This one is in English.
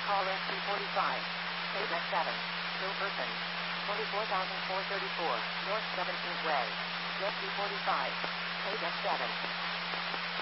Call SC45. KDEC 7. Still person. 24,434, North 17th Way. SC45. KDEC 7.